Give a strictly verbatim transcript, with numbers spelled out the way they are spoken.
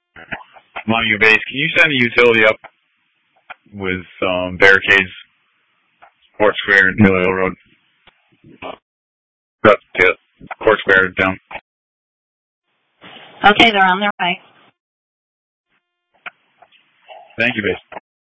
Montague Base, can you send a utility up with um, barricades, Court Square and Taylor Hill Road? That's it. Court Square down. Okay, they're on their way. Thank you, Base.